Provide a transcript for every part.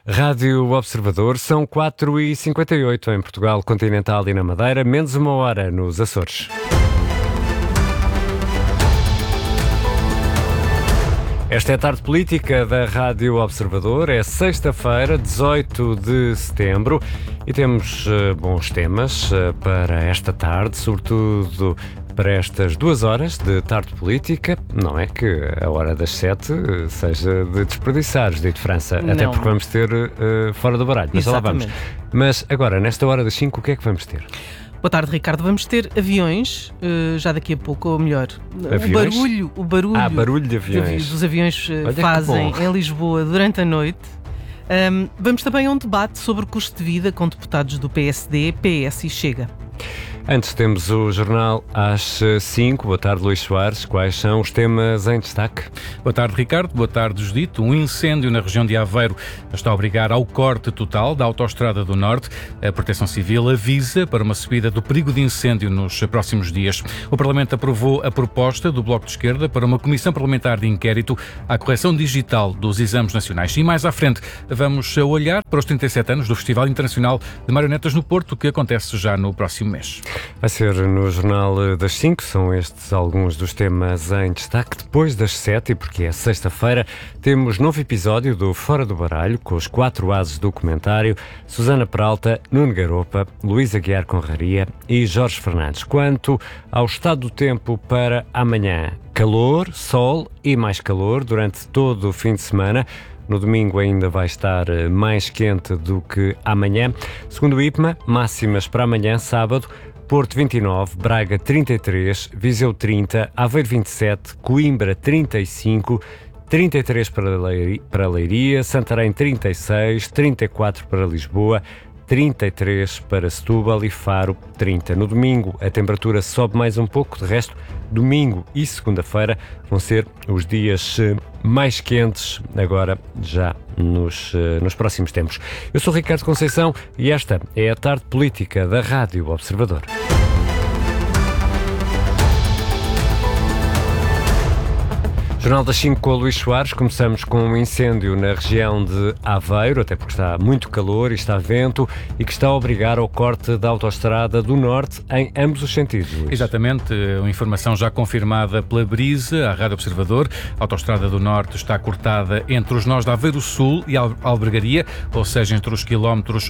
Rádio Observador, são 4h58 em Portugal continental e na Madeira, menos uma hora nos Açores. Esta é a tarde política da Rádio Observador, é sexta-feira, 18 de setembro, e temos bons temas para esta tarde, sobretudo para estas 2 horas de tarde política. Não é que a hora das 7 seja de desperdiçar, dito França, não. Até porque vamos ter fora do baralho, mas lá vamos. Mas agora, nesta hora das 5, o que é que vamos ter? Boa tarde, Ricardo. Vamos ter aviões já daqui a pouco, ou melhor, aviões? o barulho barulho de aviões. dos aviões fazem em Lisboa durante a noite. Vamos também a um debate sobre o custo de vida com deputados do PSD, PS e Chega. Antes temos o jornal às 5. Boa tarde, Luís Soares. Quais são os temas em destaque? Boa tarde, Ricardo. Boa tarde, Judito. Um incêndio na região de Aveiro está a obrigar ao corte total da Autostrada do Norte. A Proteção Civil avisa para uma subida do perigo de incêndio nos próximos dias. O Parlamento aprovou a proposta do Bloco de Esquerda para uma comissão parlamentar de inquérito à correção digital dos exames nacionais. E mais à frente vamos olhar para os 37 anos do Festival Internacional de Marionetas no Porto, que acontece já no próximo mês. Vai ser no Jornal das 5, são estes alguns dos temas em destaque. Depois das 7, e porque é sexta-feira, temos novo episódio do Fora do Baralho, com os 4 ases do comentário: Susana Peralta, Nuno Garopa, Luís Aguiar Conraria e Jorge Fernandes. Quanto ao estado do tempo para amanhã: calor, sol e mais calor durante todo o fim de semana. No domingo ainda vai estar mais quente do que amanhã. Segundo o IPMA, máximas para amanhã, sábado: Porto 29, Braga 33, Viseu 30, Aveiro 27, Coimbra 35, 33 para Leiria, Santarém 36, 34 para Lisboa, 33 para Setúbal e Faro 30. No domingo a temperatura sobe mais um pouco, de resto, domingo e segunda-feira vão ser os dias mais quentes agora já nos próximos tempos. Eu sou Ricardo Conceição e esta é a tarde política da Rádio Observador. Jornal das 5 com o Luís Soares. Começamos com um incêndio na região de Aveiro, até porque está muito calor e está vento, e que está a obrigar ao corte da Autostrada do Norte em ambos os sentidos, Luís. Exatamente, uma informação já confirmada pela Brisa, à Rádio Observador. A Autostrada do Norte está cortada entre os nós de Aveiro Sul e Albergaria, ou seja, entre os quilómetros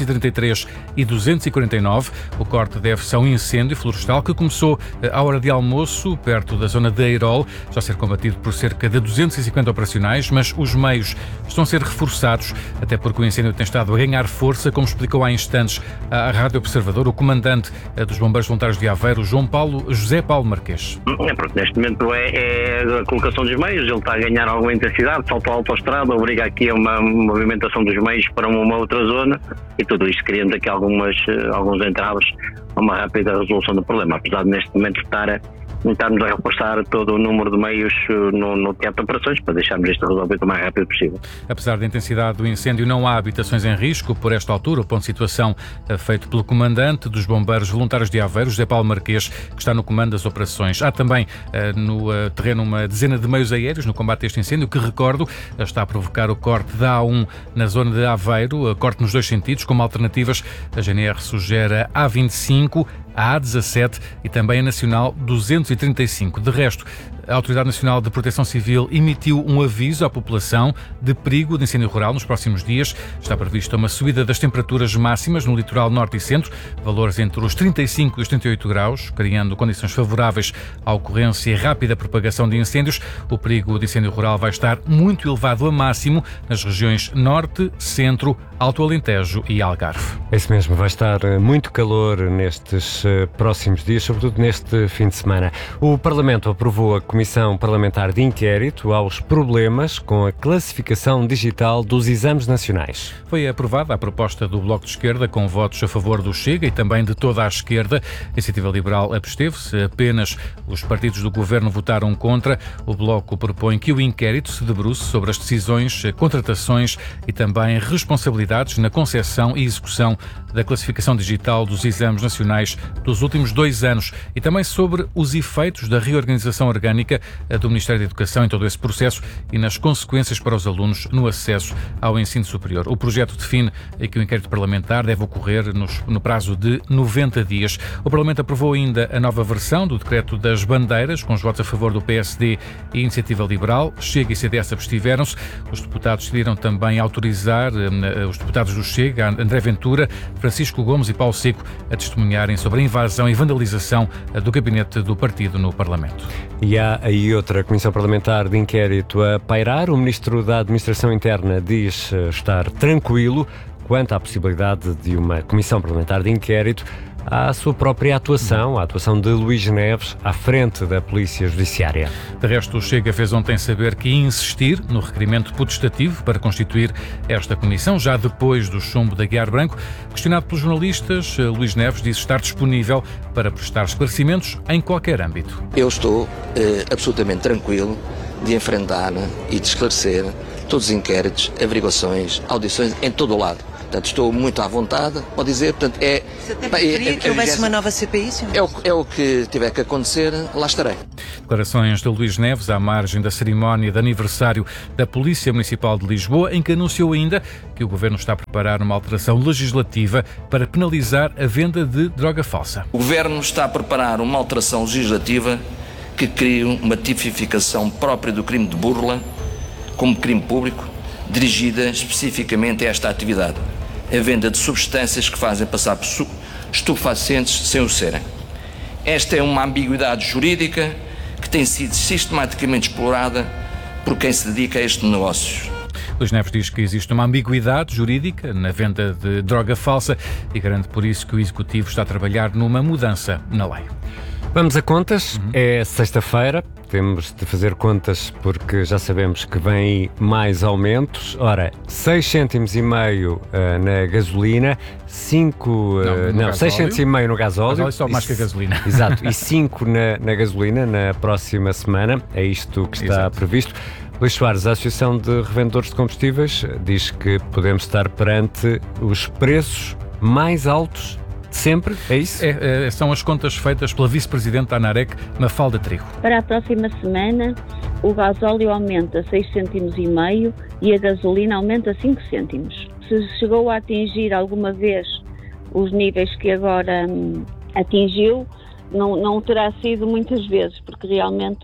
233 e 249. O corte deve-se a um incêndio florestal que começou à hora de almoço, perto da zona de Eirol, já a ser combatido por cerca de 250 operacionais, mas os meios estão a ser reforçados, até porque o incêndio tem estado a ganhar força, como explicou há instantes à Rádio Observador o comandante dos Bombeiros Voluntários de Aveiro, José Paulo Marques. Porque neste momento é a colocação dos meios, ele está a ganhar alguma intensidade, falta a autostrada, obriga aqui a uma movimentação dos meios para uma outra zona, e tudo isto criando aqui alguns entraves a uma rápida resolução do problema, apesar de neste momento tentarmos a reforçar todo o número de meios no teatro de operações para deixarmos isto resolvido o mais rápido possível. Apesar da intensidade do incêndio, não há habitações em risco por esta altura. O ponto de situação feito pelo comandante dos Bombeiros Voluntários de Aveiro, José Paulo Marques, que está no comando das operações. Há também no terreno uma dezena de meios aéreos no combate a este incêndio, que, recordo, está a provocar o corte da A1 na zona de Aveiro, corte nos 2 sentidos, como alternativas. A GNR sugere a A25, a A17 e também a Nacional 235. De resto, a Autoridade Nacional de Proteção Civil emitiu um aviso à população de perigo de incêndio rural nos próximos dias. Está prevista uma subida das temperaturas máximas no litoral norte e centro, valores entre os 35 e os 38 graus, criando condições favoráveis à ocorrência e rápida propagação de incêndios. O perigo de incêndio rural vai estar muito elevado a máximo nas regiões norte, centro, Alto Alentejo e Algarve. É isso mesmo, vai estar muito calor nestes próximos dias, sobretudo neste fim de semana. O Parlamento aprovou a Comissão Parlamentar de Inquérito aos problemas com a classificação digital dos exames nacionais. Foi aprovada a proposta do Bloco de Esquerda, com votos a favor do Chega e também de toda a esquerda. A Iniciativa Liberal absteve-se, apenas os partidos do Governo votaram contra. O Bloco propõe que o inquérito se debruce sobre as decisões, contratações e também responsabilidades na concepção e execução da classificação digital dos exames nacionais dos últimos 2 anos e também sobre os efeitos da reorganização orgânica Académica do Ministério da Educação em todo esse processo e nas consequências para os alunos no acesso ao ensino superior. O projeto define que o inquérito parlamentar deve ocorrer no prazo de 90 dias. O Parlamento aprovou ainda a nova versão do decreto das bandeiras, com os votos a favor do PSD e Iniciativa Liberal. Chega e CDS abstiveram-se. Os deputados decidiram também autorizar os deputados do Chega, André Ventura, Francisco Gomes e Paulo Seco, a testemunharem sobre a invasão e vandalização do gabinete do partido no Parlamento. E há aí outra comissão parlamentar de inquérito a pairar. O Ministro da Administração Interna diz estar tranquilo quanto à possibilidade de uma comissão parlamentar de inquérito à sua própria atuação, a atuação de Luís Neves à frente da Polícia Judiciária. De resto, o Chega fez ontem saber que ia insistir no requerimento potestativo para constituir esta comissão, já depois do chumbo da Guiar Branco. Questionado pelos jornalistas, Luís Neves disse estar disponível para prestar esclarecimentos em qualquer âmbito. Eu estou absolutamente tranquilo de enfrentar e de esclarecer todos os inquéritos, averiguações, audições em todo o lado. Portanto, estou muito à vontade, pode dizer, portanto, Você até preferia que houvesse uma nova CPI, senhor? É o que tiver que acontecer, lá estarei. Declarações de Luís Neves à margem da cerimónia de aniversário da Polícia Municipal de Lisboa, em que anunciou ainda que o Governo está a preparar uma alteração legislativa para penalizar a venda de droga falsa. O Governo está a preparar uma alteração legislativa que cria uma tipificação própria do crime de burla como crime público, dirigida especificamente a esta atividade, a venda de substâncias que fazem passar por estupefacientes sem o serem. Esta é uma ambiguidade jurídica que tem sido sistematicamente explorada por quem se dedica a este negócio. Luís Neves diz que existe uma ambiguidade jurídica na venda de droga falsa e garante por isso que o Executivo está a trabalhar numa mudança na lei. Vamos a contas. É sexta-feira. Temos de fazer contas porque já sabemos que vem aí mais aumentos. Ora, 6 cêntimos e meio na gasolina, 6 cêntimos e meio no gasóleo. Gasóleo só mais que a gasolina. Exato, e 5 na gasolina na próxima semana. É isto que está previsto. Luís Soares, a Associação de Revendedores de Combustíveis, diz que podemos estar perante os preços mais altos sempre, é isso? São as contas feitas pela vice-presidente da ANAREC, Mafalda Trigo. Para a próxima semana, o gasóleo aumenta 6 cêntimos e meio e a gasolina aumenta 5 cêntimos. Se chegou a atingir alguma vez os níveis que agora atingiu, não terá sido muitas vezes, porque realmente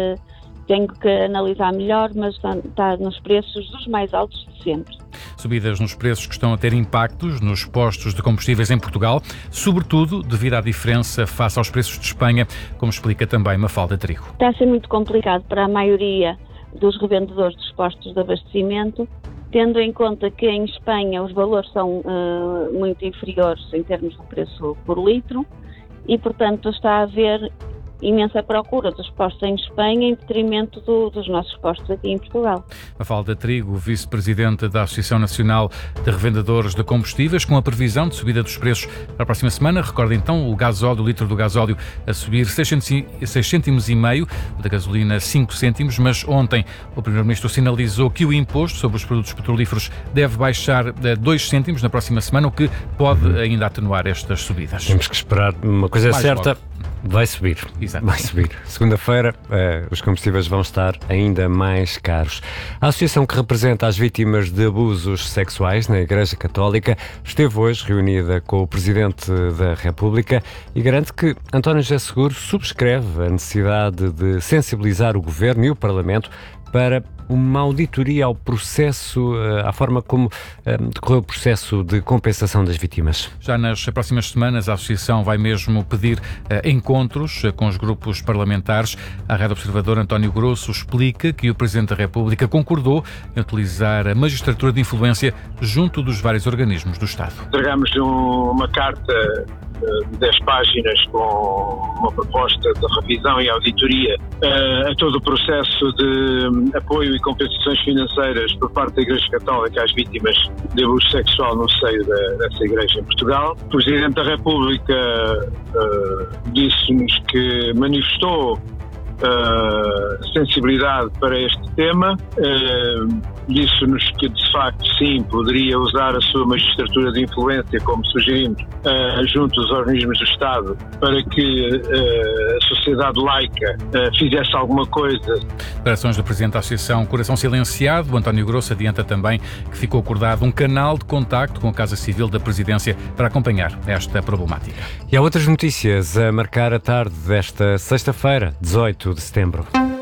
tenho que analisar melhor, mas está nos preços dos mais altos de sempre. Subidas nos preços que estão a ter impactos nos postos de combustíveis em Portugal, sobretudo devido à diferença face aos preços de Espanha, como explica também Mafalda Trigo. Está a ser muito complicado para a maioria dos revendedores dos postos de abastecimento, tendo em conta que em Espanha os valores são muito inferiores em termos de preço por litro e, portanto, está a haver imensa procura dos postos em Espanha em detrimento dos nossos postos aqui em Portugal. Mafalda Trigo, vice-presidente da Associação Nacional de Revendedores de Combustíveis, com a previsão de subida dos preços para a próxima semana. Recorda então o litro do gasóleo a subir 6 cêntimos e meio, o da gasolina 5 cêntimos, mas ontem o Primeiro-Ministro sinalizou que o imposto sobre os produtos petrolíferos deve baixar 2 cêntimos na próxima semana, o que pode ainda atenuar estas subidas. Temos que esperar. Uma coisa é certa, logo. Vai subir. Exato. Vai subir. Segunda-feira, os combustíveis vão estar ainda mais caros. A associação que representa as vítimas de abusos sexuais na Igreja Católica esteve hoje reunida com o Presidente da República e garante que António José Seguro subscreve a necessidade de sensibilizar o Governo e o Parlamento para uma auditoria ao processo, à forma como decorreu o processo de compensação das vítimas. Já nas próximas semanas, a Associação vai mesmo pedir encontros com os grupos parlamentares. A Rádio Observador, António Grosso, explica que o Presidente da República concordou em utilizar a magistratura de influência junto dos vários organismos do Estado. Entregamos uma carta de 10 páginas com uma proposta de revisão e auditoria a todo o processo de apoio e compensações financeiras por parte da Igreja Católica às vítimas de abuso sexual no seio dessa Igreja em Portugal. O Presidente da República disse-nos que manifestou sensibilidade para este tema. Disse-nos que, de facto, sim, poderia usar a sua magistratura de influência, como sugerimos, junto aos organismos do Estado, para que a sociedade laica fizesse alguma coisa. Declarações do Presidente da Associação Coração Silenciado, o António Grosso, adianta também que ficou acordado um canal de contacto com a Casa Civil da Presidência para acompanhar esta problemática. E há outras notícias a marcar a tarde desta sexta-feira, 18 de setembro.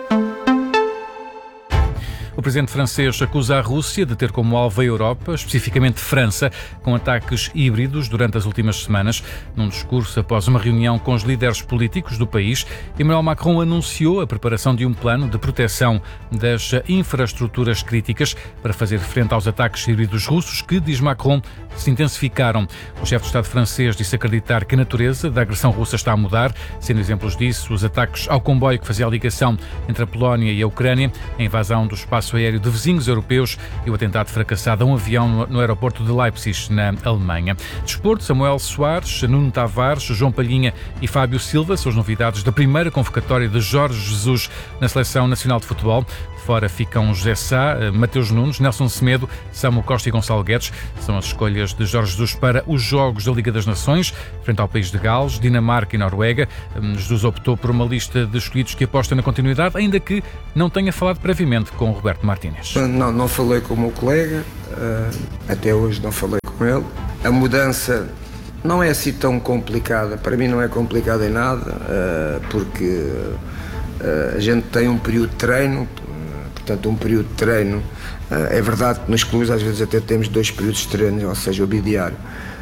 O presidente francês acusa a Rússia de ter como alvo a Europa, especificamente França, com ataques híbridos durante as últimas semanas. Num discurso após uma reunião com os líderes políticos do país, Emmanuel Macron anunciou a preparação de um plano de proteção das infraestruturas críticas para fazer frente aos ataques híbridos russos que, diz Macron, se intensificaram. O chefe de Estado francês disse acreditar que a natureza da agressão russa está a mudar, sendo exemplos disso os ataques ao comboio que fazia a ligação entre a Polónia e a Ucrânia, a invasão do espaço aéreo de vizinhos europeus e o atentado fracassado a um avião no aeroporto de Leipzig, na Alemanha. Desporto, Samuel Soares, Nuno Tavares, João Palhinha e Fábio Silva são as novidades da primeira convocatória de Jorge Jesus na Seleção Nacional de Futebol. Fora ficam José Sá, Mateus Nunes, Nelson Semedo, Samu Costa e Gonçalo Guedes. São as escolhas de Jorge Jesus para os Jogos da Liga das Nações, frente ao país de Gales, Dinamarca e Noruega. Jesus optou por uma lista de escolhidos que aposta na continuidade, ainda que não tenha falado previamente com o Roberto Martínez. Não falei com o meu colega, até hoje não falei com ele. A mudança não é assim tão complicada, para mim não é complicada em nada, porque a gente tem um período de treino. Portanto, um período de treino, é verdade que nos clubes às vezes até temos 2 períodos de treino, ou seja, o bidiário.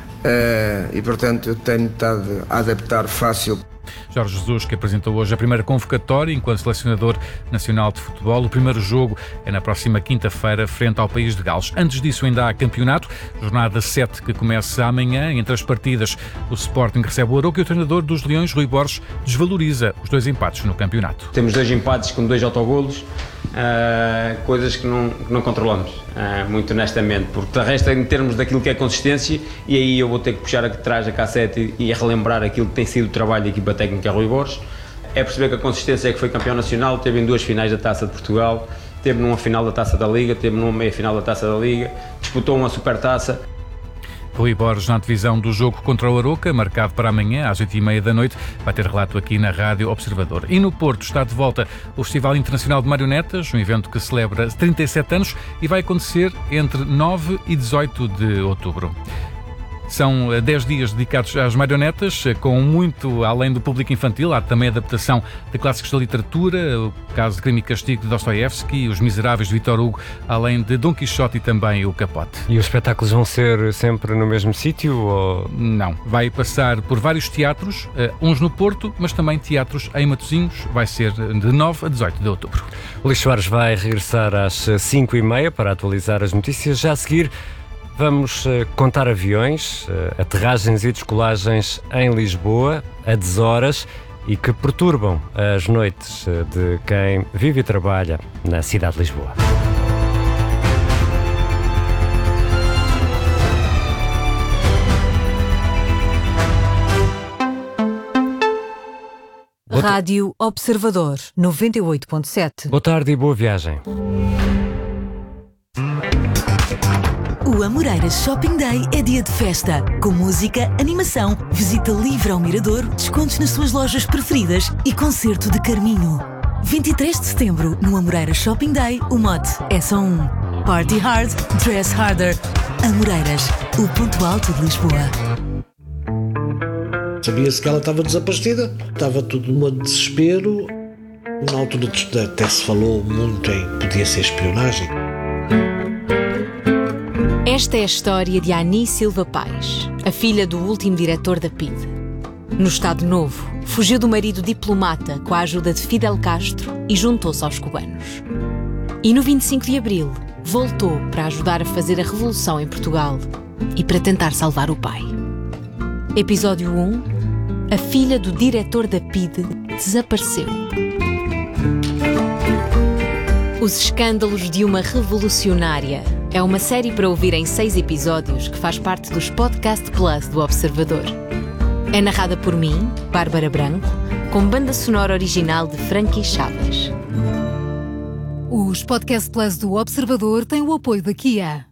E, portanto, eu tenho estado a adaptar fácil. Jorge Jesus, que apresentou hoje a primeira convocatória enquanto selecionador nacional de futebol. O primeiro jogo é na próxima quinta-feira, frente ao país de Gales. Antes disso ainda há campeonato, jornada 7 que começa amanhã. Entre as partidas, o Sporting recebe o Arouca e o treinador dos Leões, Rui Borges, desvaloriza os 2 empates no campeonato. Temos 2 empates com 2 autogolos, coisas que não controlamos, muito honestamente, porque de resto em termos daquilo que é consistência, e aí eu vou ter que puxar atrás a cassete e relembrar aquilo que tem sido o trabalho da equipa técnica Rui Borges. É perceber que a consistência é que foi campeão nacional, teve em 2 finais da Taça de Portugal, teve numa final da Taça da Liga, teve numa meia-final da Taça da Liga, disputou uma supertaça. Rui Borges na divisão do jogo contra o Arouca, marcado para amanhã às 8h30 da noite, vai ter relato aqui na Rádio Observador. E no Porto está de volta o Festival Internacional de Marionetas, um evento que celebra 37 anos e vai acontecer entre 9 e 18 de outubro. São 10 dias dedicados às marionetas, com muito além do público infantil. Há também adaptação de clássicos da literatura, o caso de Crime e Castigo de Dostoiévski, Os Miseráveis de Victor Hugo, além de Dom Quixote e também o Capote. E os espetáculos vão ser sempre no mesmo sítio? Ou... Não, vai passar por vários teatros, uns no Porto, mas também teatros em Matosinhos. Vai ser de 9 a 18 de outubro. O Luís Soares vai regressar às 5h30 para atualizar as notícias. Já a seguir, vamos contar aviões, aterragens e descolagens em Lisboa, a deshoras, e que perturbam as noites de quem vive e trabalha na cidade de Lisboa. Rádio Observador 98.7. Boa tarde e boa viagem. O Amoreiras Shopping Day é dia de festa, com música, animação, visita livre ao Mirador, descontos nas suas lojas preferidas e concerto de Carminho. 23 de setembro, no Amoreiras Shopping Day, o mote é só um: Party Hard, Dress Harder. Amoreiras, o ponto alto de Lisboa. Sabia-se que ela estava desaparecida, estava tudo num desespero. Na altura até se falou muito em podia ser espionagem. Esta é a história de Ani Silva Paes, a filha do último diretor da PIDE. No Estado Novo, fugiu do marido diplomata com a ajuda de Fidel Castro e juntou-se aos cubanos. E no 25 de Abril, voltou para ajudar a fazer a revolução em Portugal e para tentar salvar o pai. Episódio 1. A filha do diretor da PIDE desapareceu. Os escândalos de uma revolucionária é uma série para ouvir em 6 episódios que faz parte dos Podcast Plus do Observador. É narrada por mim, Bárbara Branco, com banda sonora original de Frankie Chaves. Os Podcast Plus do Observador têm o apoio da Kia.